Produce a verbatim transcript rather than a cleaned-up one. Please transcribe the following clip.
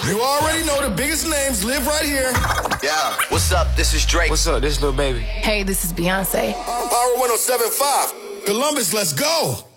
You already know the biggest names live right here. Yeah, what's up? This is Drake. What's up? This is Lil Baby. Hey, this is Beyonce. Power one oh seven point five. Columbus, let's go.